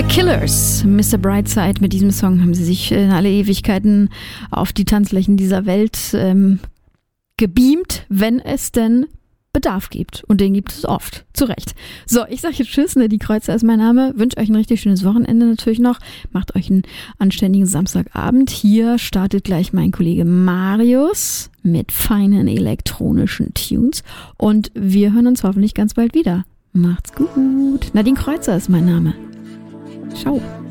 Killers, Mr. Brightside. Mit diesem Song haben sie sich in alle Ewigkeiten auf die Tanzflächen dieser Welt gebeamt, wenn es denn Bedarf gibt. Und den gibt es oft. Zu Recht. So, ich sage jetzt Tschüss, die Kreuzer ist mein Name. Wünsche euch ein richtig schönes Wochenende natürlich noch. Macht euch einen anständigen Samstagabend. Hier startet gleich mein Kollege Marius mit feinen elektronischen Tunes. Und wir hören uns hoffentlich ganz bald wieder. Macht's gut. Nadine Kreuzer ist mein Name. Ciao.